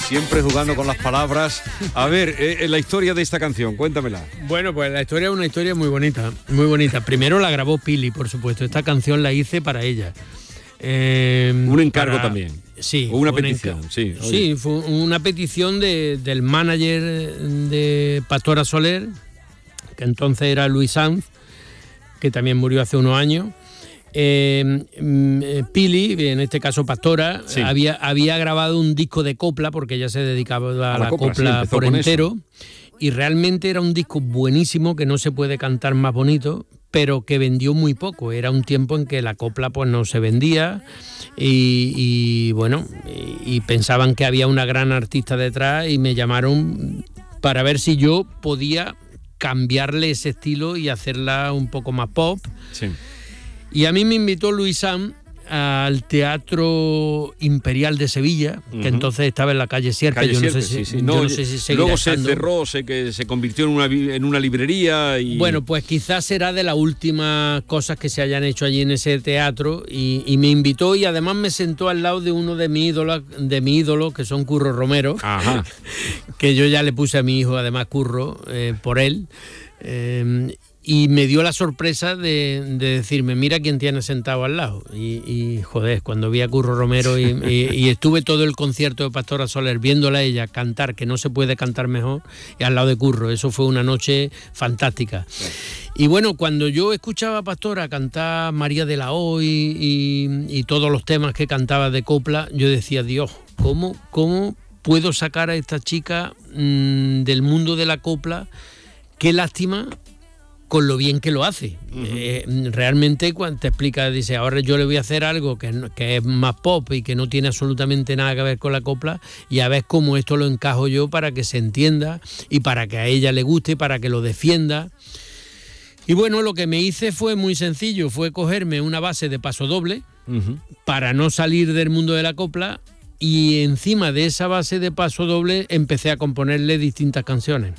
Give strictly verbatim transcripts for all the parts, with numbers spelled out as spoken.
siempre jugando con las palabras. A ver, eh, la historia de esta canción, cuéntamela. Bueno, pues la historia es una historia muy bonita, muy bonita. Primero la grabó Pili, por supuesto. Esta canción la hice para ella. Eh, un encargo para, también. Sí. O una petición, sí. Oye. Sí, fue una petición de, del manager de Pastora Soler, que entonces era Luis Sanz, que también murió hace unos años. Eh, Pili, en este caso Pastora, sí. había, había grabado un disco de copla, porque ella se dedicaba a, a la, la copla, copla sí, por entero, eso. Y realmente era un disco buenísimo, que no se puede cantar más bonito, pero que vendió muy poco. Era un tiempo en que la copla pues no se vendía y, y bueno, y, y pensaban que había una gran artista detrás y me llamaron para ver si yo podía cambiarle ese estilo y hacerla un poco más pop. Sí. Y a mí me invitó Luis Sanz al Teatro Imperial de Sevilla, que uh-huh. entonces estaba en la calle Sierpe. Calle yo no Sierpe, sé si, sí, sí. No, no sé si luego se estando. cerró, sé que se convirtió en una, en una librería. Y... Bueno, pues quizás será de las últimas cosas que se hayan hecho allí en ese teatro, y, y me invitó y además me sentó al lado de uno de mis ídolos, de mis ídolos que son Curro Romero. Ajá. Que yo ya le puse a mi hijo además Curro eh, por él. Eh, Y me dio la sorpresa de, de decirme, mira quién tiene sentado al lado. Y, y joder, cuando vi a Curro Romero y, y, y estuve todo el concierto de Pastora Soler viéndola a ella cantar, que no se puede cantar mejor, y al lado de Curro. Eso fue una noche fantástica. Y bueno, cuando yo escuchaba a Pastora cantar María de la O y, y, y todos los temas que cantaba de copla, yo decía, Dios, ¿cómo, cómo puedo sacar a esta chica mmm, del mundo de la copla? Qué lástima con lo bien que lo hace. Uh-huh. Eh, realmente cuando te explica, dice, ahora yo le voy a hacer algo que, que es más pop y que no tiene absolutamente nada que ver con la copla, y a ver cómo esto lo encajo yo para que se entienda y para que a ella le guste y para que lo defienda. Y bueno, lo que me hice fue muy sencillo, fue cogerme una base de paso doble uh-huh. para no salir del mundo de la copla, y encima de esa base de paso doble empecé a componerle distintas canciones.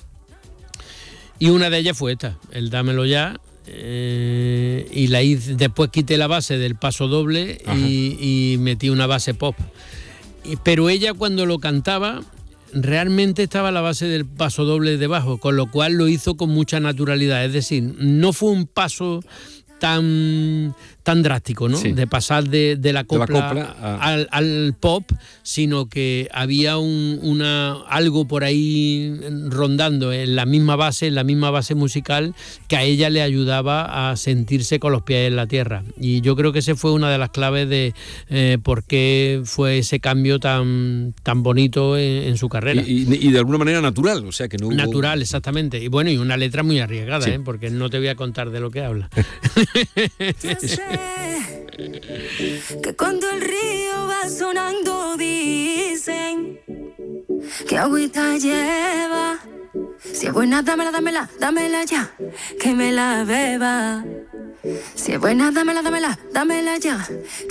Y una de ellas fue esta, el Dámelo Ya, eh, y la hice, después quité la base del paso doble y, y metí una base pop. Y, pero ella cuando lo cantaba, realmente estaba la base del paso doble debajo, con lo cual lo hizo con mucha naturalidad. Es decir, no fue un paso tan, tan drástico, ¿no? Sí. De pasar de, de la copla, de la copla a... al, al pop, sino que había un, una, algo por ahí rondando en la misma base, en la misma base musical, que a ella le ayudaba a sentirse con los pies en la tierra. Y yo creo que esa fue una de las claves de eh, por qué fue ese cambio tan, tan bonito en, en su carrera. Y, y, y de alguna manera natural, o sea que no hubo... Natural, exactamente. Y bueno, y una letra muy arriesgada, sí. ¿eh? Porque no te voy a contar de lo que habla. Yo sé que cuando el río va sonando dicen que agüita lleva. Si es buena, dámela, dámela, dámela ya, que me la beba. Si es buena, dámela, dámela, dámela ya.